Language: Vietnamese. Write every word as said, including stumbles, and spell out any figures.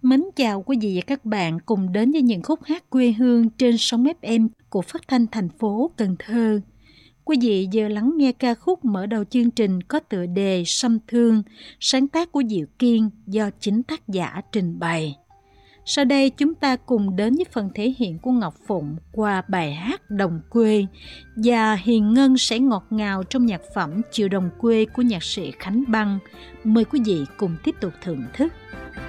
Mến chào quý vị và các bạn cùng đến với những khúc hát quê hương trên sóng ép em của Phát thanh thành phố Cần Thơ. Quý vị vừa lắng nghe ca khúc mở đầu chương trình có tựa đề Sâm Thương, sáng tác của Diệu Kiên do chính tác giả trình bày. Sau đây chúng ta cùng đến với phần thể hiện của Ngọc Phụng qua bài hát Đồng Quê, và Hiền Ngân sẽ ngọt ngào trong nhạc phẩm Chiều Đồng Quê của nhạc sĩ Khánh Băng. Mời quý vị cùng tiếp tục thưởng thức.